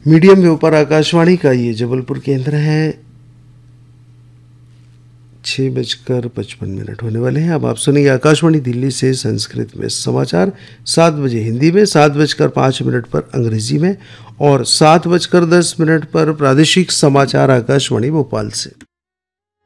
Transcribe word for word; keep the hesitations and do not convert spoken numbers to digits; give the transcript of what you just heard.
Medium wave पर आकाशवाणी का ये जबलपुर केंद्र है। छः बजकर पचपन मिनट होने वाले हैं। अब आप सुनिए आकाशवाणी दिल्ली से संस्कृत में समाचार। सात बजे हिंदी में, सात बजकर पाँच मिनट पर अंग्रेजी में और सात बजकर दस मिनट पर प्रादेशिक समाचार आकाशवाणी भोपाल से।